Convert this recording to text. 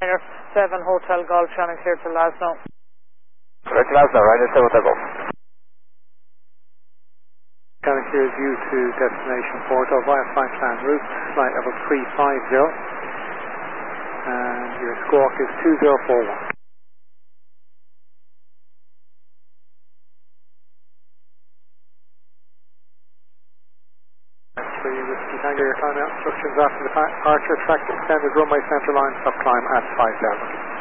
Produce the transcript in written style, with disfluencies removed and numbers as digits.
7 Hotel Golf Channel clear to Lasno. Right to Lasno, right, 7 Hotel Golf. Channel clears you to destination Porto via flight plan route, flight level 350. And your squawk is 2041. Whiskey Tango, your time out instructions after the departure, track extended runway centre line, stop climb at 5,000.